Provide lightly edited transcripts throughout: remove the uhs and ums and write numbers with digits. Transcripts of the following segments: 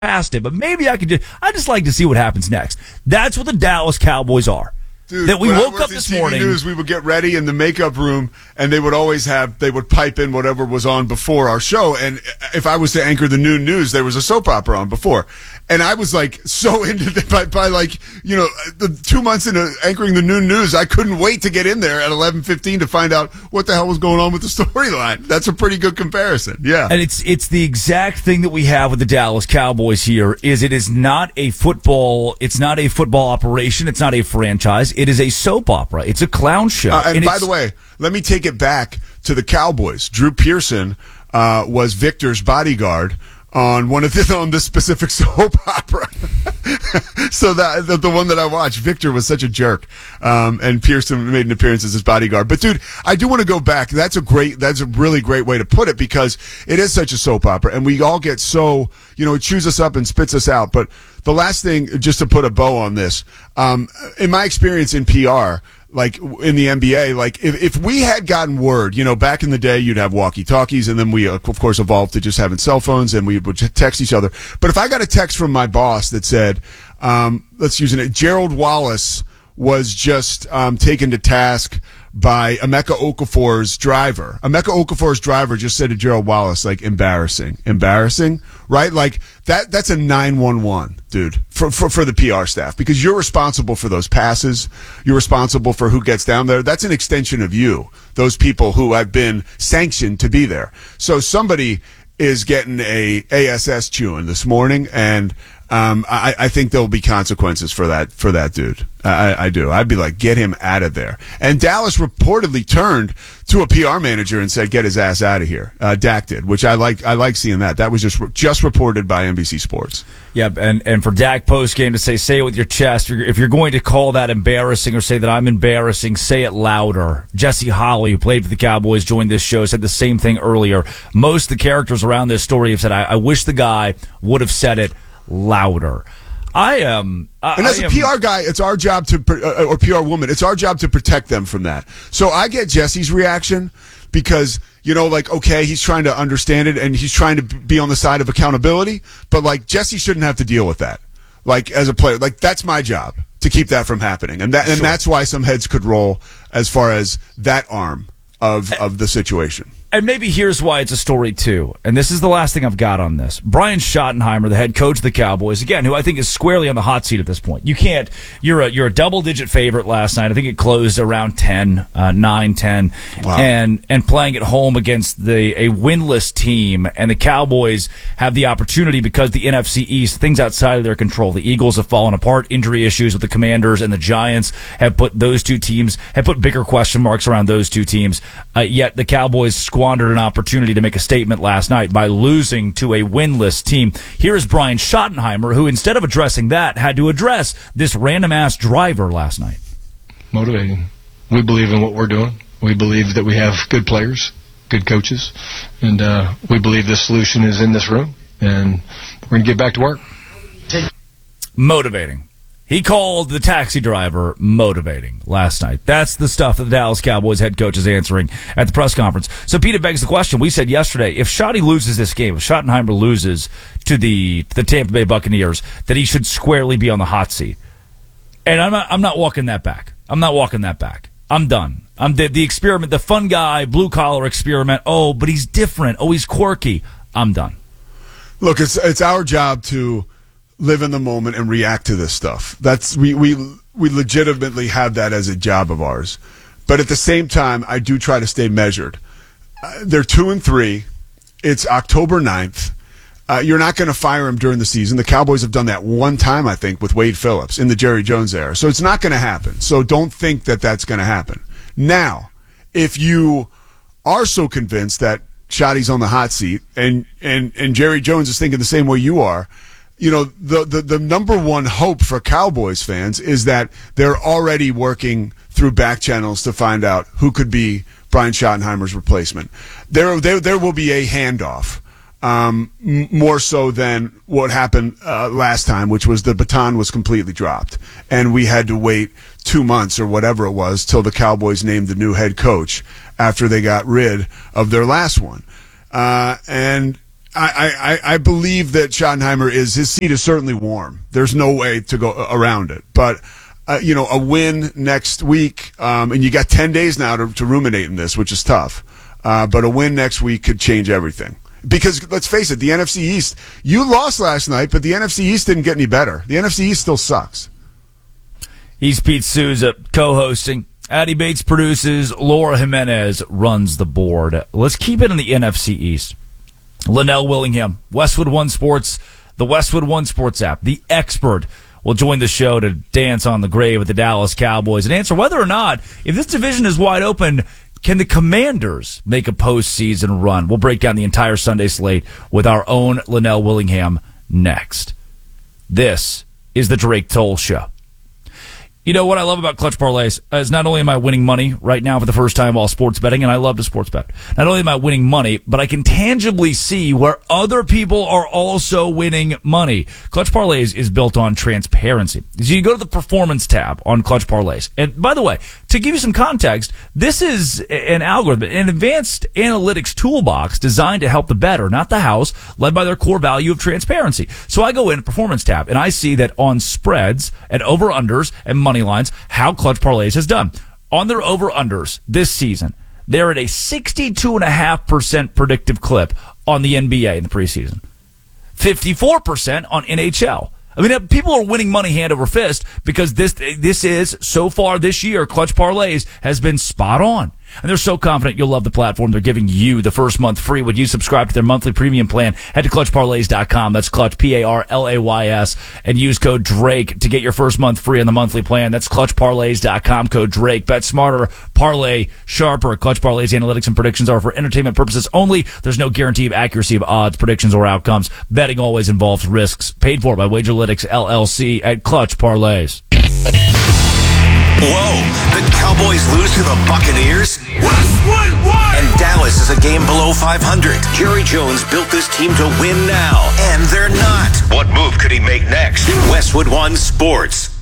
past it, but maybe I just like to see what happens next. That's what the Dallas Cowboys are. Dude, that we when woke I up worked this in TV morning. News, we would get ready in the makeup room, and they would pipe in whatever was on before our show. And if I was to anchor the noon news, there was a soap opera on before. And I was like so into it by like, the 2 months into anchoring the noon news, I couldn't wait to get in there at 11:15 to find out what the hell was going on with the storyline. That's a pretty good comparison. Yeah. And it's the exact thing that we have with the Dallas Cowboys here is it is not a football, it's not a football operation, it's not a franchise, it is a soap opera. It's a clown show. And by the way, let me take it back to the Cowboys. Drew Pearson was Victor's bodyguard on this specific soap opera. So the one that I watched, Victor was such a jerk. And Pearson made an appearance as his bodyguard. But dude, I do want to go back. That's a really great way to put it because it is such a soap opera and we all get so, it chews us up and spits us out. But the last thing, just to put a bow on this, in my experience in PR, like in the NBA, like if we had gotten word, back in the day, you'd have walkie-talkies, and then we, of course, evolved to just having cell phones, and we would text each other. But if I got a text from my boss that said, let's use it, Gerald Wallace was just taken to task by Emeka Okafor's driver. Emeka Okafor's driver just said to Gerald Wallace, like, embarrassing, right? Like, that's a 911, dude, for the PR staff, because you're responsible for those passes. You're responsible for who gets down there. That's an extension of you, those people who have been sanctioned to be there. So somebody is getting a ASS chewing this morning, and I think there'll be consequences for that dude. I do. I'd be like, get him out of there. And Dallas reportedly turned to a PR manager and said, get his ass out of here. Dak did, which I like seeing that. That was just reported by NBC Sports. Yeah, and for Dak postgame to say it with your chest. If you're going to call that embarrassing or say that I'm embarrassing, say it louder. Jesse Holley, who played for the Cowboys, joined this show, said the same thing earlier. Most of the characters around this story have said, I wish the guy would have said it louder. And as a PR guy, it's our job or PR woman, it's our job to protect them from that. So I get Jesse's reaction because, okay, he's trying to understand it and he's trying to be on the side of accountability, but like Jesse shouldn't have to deal with that. Like as a player, like that's my job to keep that from happening. And that's why some heads could roll as far as that arm of the situation. And maybe here's why it's a story, too. And this is the last thing I've got on this. Brian Schottenheimer, the head coach of the Cowboys, again, who I think is squarely on the hot seat at this point. You're a double-digit favorite last night. I think it closed around 9, 10. Wow. And playing at home against a winless team. And the Cowboys have the opportunity because the NFC East, things outside of their control. The Eagles have fallen apart. Injury issues with the Commanders and the Giants have put bigger question marks around those two teams. Yet the Cowboys squandered an opportunity to make a statement last night by losing to a winless team. Here is Brian Schottenheimer, who instead of addressing that, had to address this random-ass driver last night. Motivating. We believe in what we're doing. We believe that we have good players, good coaches, and we believe the solution is in this room, and we're going to get back to work. Motivating. He called the taxi driver motivating last night. That's the stuff that the Dallas Cowboys head coach is answering at the press conference. So, Pete, it begs the question. We said yesterday, if Schotty loses this game, if Schottenheimer loses to the Tampa Bay Buccaneers, that he should squarely be on the hot seat. And I'm not walking that back. I'm done. I'm the experiment, the fun guy, blue-collar experiment. Oh, but he's different. Oh, he's quirky. I'm done. Look, it's our job to live in the moment and react to this stuff. We legitimately have that as a job of ours. But at the same time, I do try to stay measured. They're 2-3. It's October 9th. You're not going to fire him during the season. The Cowboys have done that one time, I think, with Wade Phillips in the Jerry Jones era. So it's not going to happen. So don't think that that's going to happen. Now, if you are so convinced that Schotty's on the hot seat and Jerry Jones is thinking the same way you are, the number one hope for Cowboys fans is that they're already working through back channels to find out who could be Brian Schottenheimer's replacement. There will be a handoff, more so than what happened last time, which was the baton was completely dropped, and we had to wait 2 months or whatever it was till the Cowboys named the new head coach after they got rid of their last one. And I believe that Schottenheimer his seat is certainly warm. There's no way to go around it. But, a win next week, and you got 10 days now to ruminate in this, which is tough. But a win next week could change everything. Because let's face it, the NFC East, you lost last night, but the NFC East didn't get any better. The NFC East still sucks. He's Pete Souza, co-hosting. Addy Bates produces. Laura Jimenez runs the board. Let's keep it in the NFC East. Linnell Willingham, Westwood One Sports, the Westwood One Sports app, the expert, will join the show to dance on the grave of the Dallas Cowboys and answer whether or not, if this division is wide open, can the Commanders make a postseason run? We'll break down the entire Sunday slate with our own Linnell Willingham next. This is the Drake Toll Show. You know what I love about Clutch Parlays is not only am I winning money right now for the first time while sports betting, and I love to sports bet. Not only am I winning money, but I can tangibly see where other people are also winning money. Clutch Parlays is built on transparency. So you go to the performance tab on Clutch Parlays. And by the way, to give you some context, this is an algorithm, an advanced analytics toolbox designed to help the bettor, not the house, led by their core value of transparency. So I go in performance tab and I see that on spreads and over-unders and money lines, how Clutch Parlays has done. On their over-unders this season, they're at a 62.5% predictive clip on the NBA in the preseason. 54% on NHL. I mean, people are winning money hand over fist because this is, so far this year, Clutch Parlays has been spot on. And they're so confident you'll love the platform. They're giving you the first month free when you subscribe to their monthly premium plan. Head to ClutchParlays.com. That's Clutch, P-A-R-L-A-Y-S, and use code DRAKE to get your first month free on the monthly plan. That's ClutchParlays.com, code DRAKE. Bet smarter, parlay sharper. Clutch Parlays analytics and predictions are for entertainment purposes only. There's no guarantee of accuracy of odds, predictions, or outcomes. Betting always involves risks. Paid for by Wagerlytics, LLC at Clutch Parlays. Whoa, the Cowboys lose to the Buccaneers? Westwood One! And Dallas is a game below 500. Jerry Jones built this team to win now, and they're not. What move could he make next? Westwood One Sports.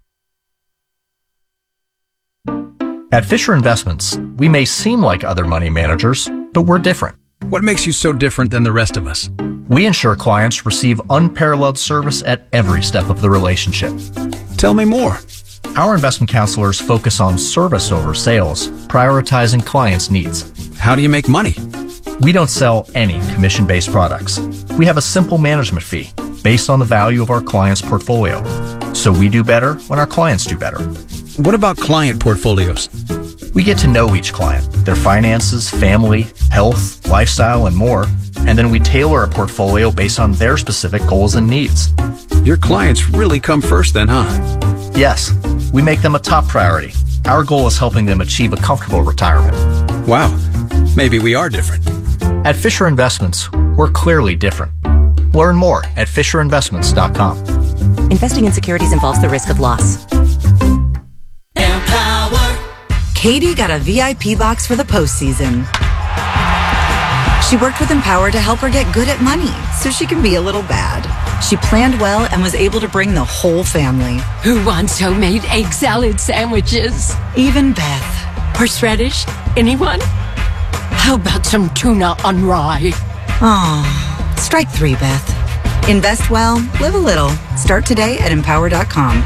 At Fisher Investments, we may seem like other money managers, but we're different. What makes you so different than the rest of us? We ensure clients receive unparalleled service at every step of the relationship. Tell me more. Our investment counselors focus on service over sales, prioritizing clients' needs. How do you make money? We don't sell any commission-based products. We have a simple management fee based on the value of our client's portfolio. So we do better when our clients do better. What about client portfolios? We get to know each client, their finances, family, health, lifestyle, and more, and then we tailor a portfolio based on their specific goals and needs. Your clients really come first then, huh? Yes, we make them a top priority. Our goal is helping them achieve a comfortable retirement. Wow, maybe we are different. At Fisher Investments, we're clearly different. Learn more at FisherInvestments.com. Investing in securities involves the risk of loss. Empower. Katie got a VIP box for the postseason. She worked with Empower to help her get good at money so she can be a little bad. She planned well and was able to bring the whole family. Who wants homemade egg salad sandwiches? Even Beth. Horseradish? Anyone? How about some tuna on rye? Aw, strike three, Beth. Invest well, live a little. Start today at Empower.com.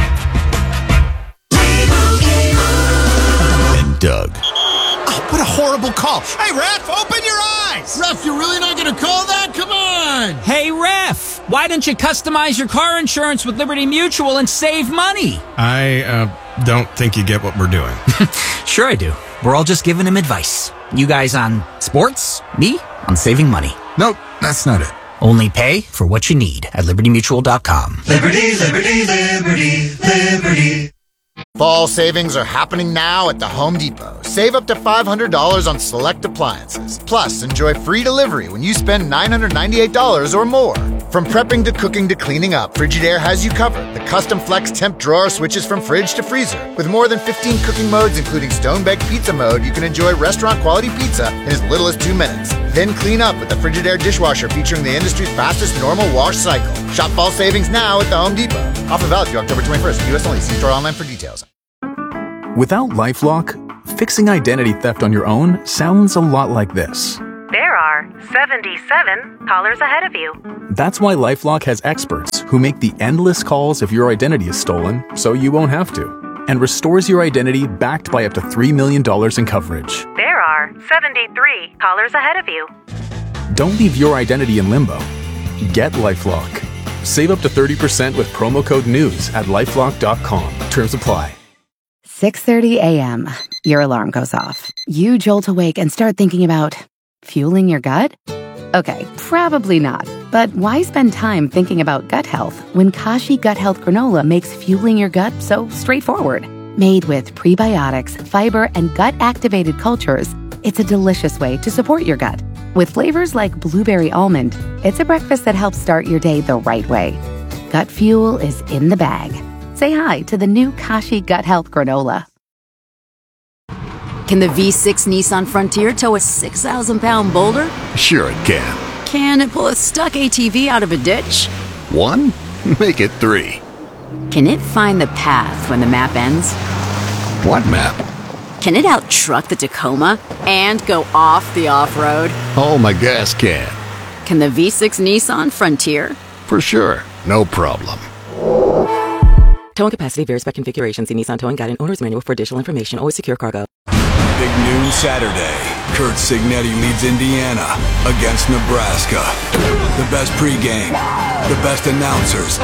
And Doug. Oh, what a horrible call. Hey, ref, open your eyes. Ref, you're really not going to call that? Come on. Hey, ref, why don't you customize your car insurance with Liberty Mutual and save money? I don't think you get what we're doing. Sure I do. We're all just giving him advice. You guys on sports, me on saving money. Nope, that's not it. Only pay for what you need at LibertyMutual.com. Liberty, liberty, liberty, liberty. Fall savings are happening now at the Home Depot. Save up to $500 on select appliances. Plus, enjoy free delivery when you spend $998 or more. From prepping to cooking to cleaning up, Frigidaire has you covered. The custom flex temp drawer switches from fridge to freezer. With more than 15 cooking modes, including stone-baked pizza mode, you can enjoy restaurant-quality pizza in as little as 2 minutes. Then clean up with the Frigidaire dishwasher featuring the industry's fastest normal wash cycle. Shop fall savings now at the Home Depot. Offer valid through October 21st. U.S. only. See store online for details. Without LifeLock, fixing identity theft on your own sounds a lot like this. There are 77 callers ahead of you. That's why LifeLock has experts who make the endless calls if your identity is stolen, so you won't have to, and restores your identity backed by up to $3 million in coverage. There are 73 callers ahead of you. Don't leave your identity in limbo. Get LifeLock. Save up to 30% with promo code NEWS at LifeLock.com. Terms apply. 6:30 a.m. Your alarm goes off. You jolt awake and start thinking about fueling your gut? Okay, probably not. But why spend time thinking about gut health when Kashi Gut Health Granola makes fueling your gut so straightforward? Made with prebiotics, fiber, and gut-activated cultures, it's a delicious way to support your gut. With flavors like blueberry almond, it's a breakfast that helps start your day the right way. Gut fuel is in the bag. Say hi to the new Kashi Gut Health Granola. Can the V6 Nissan Frontier tow a 6,000-pound boulder? Sure it can. Can it pull a stuck ATV out of a ditch? 1? Make it 3. Can it find the path when the map ends? What map? Can it out-truck the Tacoma and go off the off-road? Oh, my gas can. Can the V6 Nissan Frontier? For sure. No problem. Towing capacity varies by configuration. See Nissan Towing Guide and Owner's Manual for additional information. Always secure cargo. Big noon Saturday. Kurt Signetti leads Indiana against Nebraska. The best pregame. The best announcers.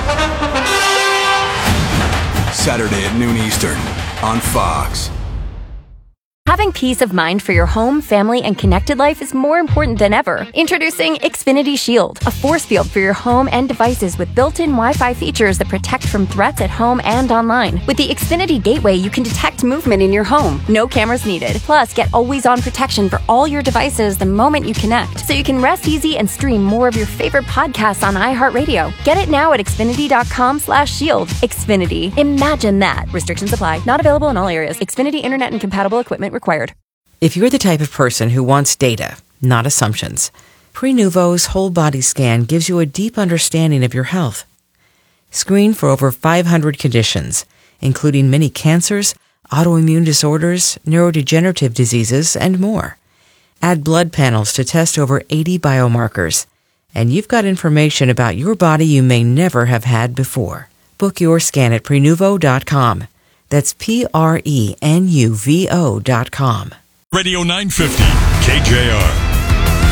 Saturday at noon Eastern on Fox. Having peace of mind for your home, family, and connected life is more important than ever. Introducing Xfinity Shield, a force field for your home and devices with built-in Wi-Fi features that protect from threats at home and online. With the Xfinity Gateway, you can detect movement in your home. No cameras needed. Plus, get always-on protection for all your devices the moment you connect, so you can rest easy and stream more of your favorite podcasts on iHeartRadio. Get it now at Xfinity.com/shield. Xfinity. Imagine that. Restrictions apply. Not available in all areas. Xfinity Internet and compatible equipment required. If you're the type of person who wants data, not assumptions, Prenuvo's whole body scan gives you a deep understanding of your health. Screen for over 500 conditions, including many cancers, autoimmune disorders, neurodegenerative diseases, and more. Add blood panels to test over 80 biomarkers, and you've got information about your body you may never have had before. Book your scan at Prenuvo.com. That's Prenuvo.com. Radio 950, KJR.